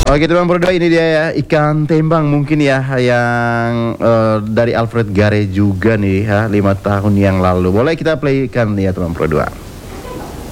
Oke teman berdua, ini dia ya ikan tembang mungkin ya yang dari Alfred Gare juga nih ya 5 tahun yang lalu. Boleh kita play ikan nih ya teman berdua.